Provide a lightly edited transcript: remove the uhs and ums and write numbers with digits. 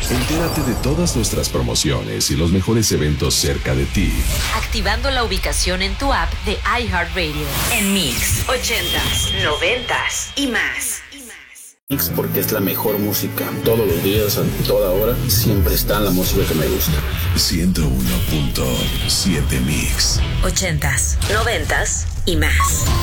Entérate de todas nuestras promociones y los mejores eventos cerca de ti. Activando la ubicación en tu app de iHeartRadio. En Mix 80s, 90s y más. Mix porque es la mejor música. Todos los días, a toda hora, siempre está la música que me gusta. 101.7 Mix. 80s, 90s y más.